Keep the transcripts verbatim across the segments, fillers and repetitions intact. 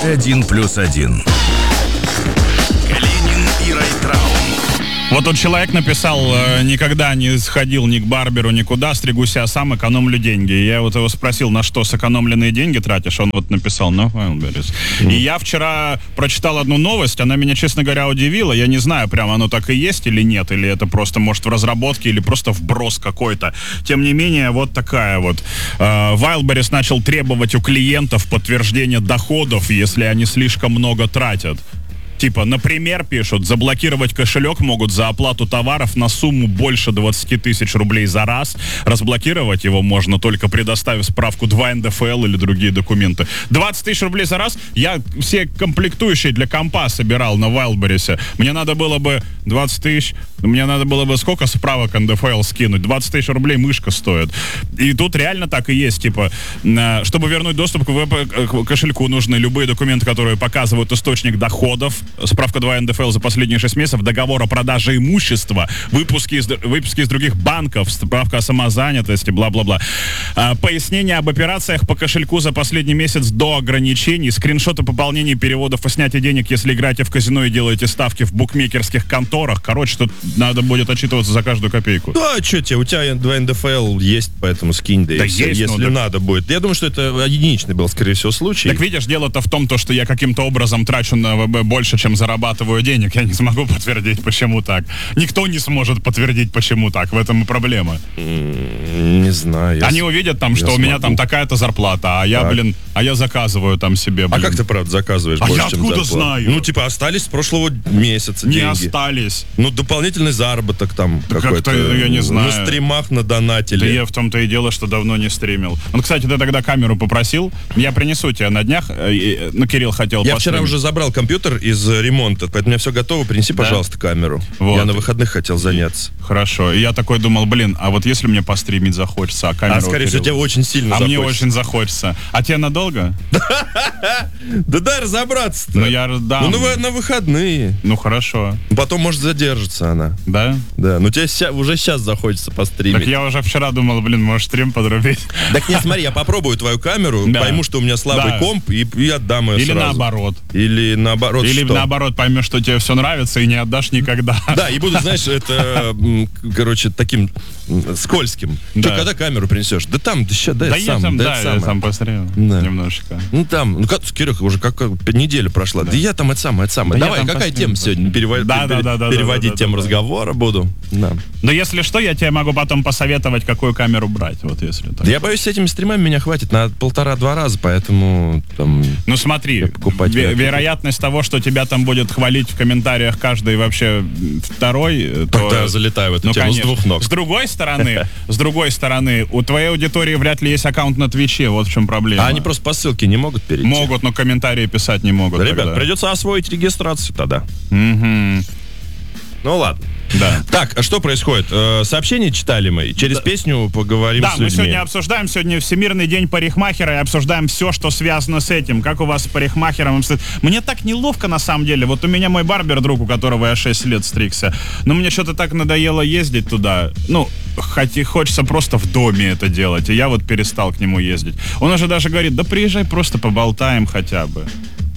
Один плюс один. Калинин и Райтрау. Вот тут человек написал, э, никогда не сходил ни к барберу, никуда, стригусь я сам, экономлю деньги. И я вот его спросил, на что сэкономленные деньги тратишь, он вот написал, на Wildberries. Mm. И я вчера прочитал одну новость, она меня, честно говоря, удивила. Я не знаю, прям оно так и есть или нет, или это просто, может, в разработке, или просто вброс какой-то. Тем не менее, вот такая вот. Э, Wildberries начал требовать у клиентов подтверждения доходов, если они слишком много тратят. Типа, например, пишут, заблокировать кошелек могут за оплату товаров на сумму больше двадцать тысяч рублей за раз. Разблокировать его можно только предоставив справку два эн дэ эф эл или другие документы. двадцать тысяч рублей за раз. Я все комплектующие для компа собирал на Wildberries. Мне надо было бы двадцать тысяч, мне надо было бы сколько справок эн дэ эф эл скинуть? двадцать тысяч рублей мышка стоит. И тут реально так и есть. Типа, чтобы вернуть доступ к веб-кошельку, нужны любые документы, которые показывают источник доходов, справка два эн дэ эф эл за последние шесть месяцев, договор о продаже имущества, выпуски из, выпуски из других банков, справка о самозанятости, бла-бла-бла. А, пояснение об операциях по кошельку за последний месяц до ограничений, скриншоты пополнения переводов и снятия денег, если играете в казино и делаете ставки в букмекерских конторах. Короче, тут надо будет отчитываться за каждую копейку. Да, что тебе, у тебя два эн дэ эф эл есть, поэтому скинь, да, да и все, есть, если ну, да. надо будет. Я думаю, что это единичный был, скорее всего, случай. Так видишь, дело-то в том, то, что я каким-то образом трачу на вэ бэ больше, чем зарабатываю денег. Я не смогу подтвердить, почему так. Никто не сможет подтвердить, почему так. В этом и проблема. Mm, не знаю. Они увидят там, что у меня там такая-то зарплата, а я, так. блин, а я заказываю там себе, блин. А как ты, правда, заказываешь а больше, я чем откуда зарплата? знаю? Ну, типа, остались с прошлого месяца не деньги. Не остались. Ну, дополнительный заработок там да какой-то. Как-то, я не знаю. На стримах надонатили. Да я в том-то и дело, что давно не стримил. Ну, кстати, ты тогда камеру попросил. Я принесу тебе на днях. Ну, Кирилл хотел Я постримить. вчера уже забрал компьютер из ремонта, поэтому у меня все готово. Принеси, да? пожалуйста, камеру. Вот. Я на выходных хотел заняться. Хорошо. И я такой думал, блин, а вот если мне постримить захочется, а камеру... А, скорее всего, тебе очень сильно а захочется. А мне очень захочется. А тебе надолго? Да дай разобраться-то. Ну, я дам. Ну, на выходные. Ну, хорошо. Потом, может, задержится она. Да? Да. Ну, тебе уже сейчас захочется постримить. Так я уже вчера думал, блин, может, стрим подрубить. Так не, смотри, я попробую твою камеру, пойму, что у меня слабый комп, и отдам ее сразу. Или наоборот. Или наоборот, Или наоборот поймешь, что тебе все нравится, и не отдашь никогда. Да, и буду, знаешь, это, короче, таким скользким. Да. Что, когда камеру принесешь? Да там, да сейчас, дай да сам. Я там, да, да, сам, я там постримил да. немножечко. Ну там, ну как, Кирюха, уже как, как неделя прошла. Да. да я там, это самое, это самое. Да Давай, какая тема сегодня? Перево... Да, пере... да, да, переводить да, тему да, разговора да. буду. Да. Но если что, я тебе могу потом посоветовать, какую камеру брать, вот если так. Да я боюсь, с этими стримами меня хватит на полтора-два раза, поэтому там... Ну смотри, ве- вероятность того, что тебя там будет хвалить в комментариях каждый вообще второй... Тогда то... я залетаю в эту ну, тему конечно. с двух ног. С другой стороны, с другой стороны, у твоей аудитории вряд ли есть аккаунт на Твиче, вот в чем проблема. А они просто по ссылке не могут перейти? Могут, но комментарии писать не могут. Да, тогда. ребят, придется освоить регистрацию тогда. Угу. Ну ладно. Да. Так, а что происходит? Э, сообщения читали мы. Через да. песню поговорим да, с людьми. Да, мы сегодня обсуждаем, сегодня Всемирный день парикмахера, и обсуждаем все, что связано с этим. Как у вас с парикмахером? Мне так неловко, на самом деле. Вот у меня мой барбер, друг, у которого я шесть лет стригся. Но мне что-то так надоело ездить туда. Ну, хоть и хочется просто в доме это делать. И я вот перестал к нему ездить. Он уже даже говорит, да приезжай, просто поболтаем хотя бы.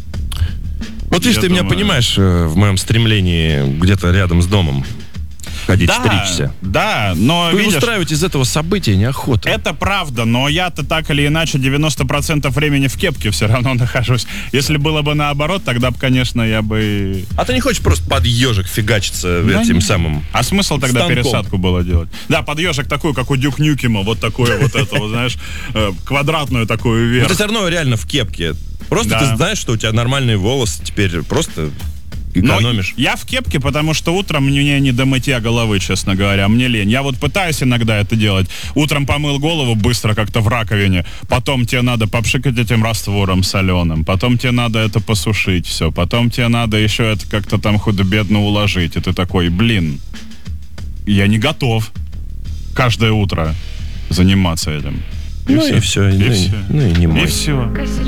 Вот видишь, я ты думаю... меня понимаешь в моем стремлении где-то рядом с домом ходить, да, стричься. Да, но Вы видишь, устраивать из этого события неохота. Это правда, но я-то так или иначе девяносто процентов времени в кепке все равно нахожусь. Если было бы наоборот, тогда бы, конечно, я бы... А ты не хочешь просто под ежик фигачиться да этим не. самым А смысл тогда станком? Пересадку было делать? Да, под ежик такую, как у Дюк Нюкема, вот такую вот эту, знаешь, квадратную такую вверх. Но ты все равно реально в кепке. Просто да. ты знаешь, что у тебя нормальные волосы, теперь просто экономишь. Но я в кепке, потому что утром мне не до мытья головы, честно говоря, мне лень. Я вот пытаюсь иногда это делать. Утром помыл голову быстро как-то в раковине, потом тебе надо попшикать этим раствором соленым, потом тебе надо это посушить все, потом тебе надо еще это как-то там худо-бедно уложить, и ты такой, блин, я не готов каждое утро заниматься этим. И ну все. И все. И ну, все. Ну и не мой. И все.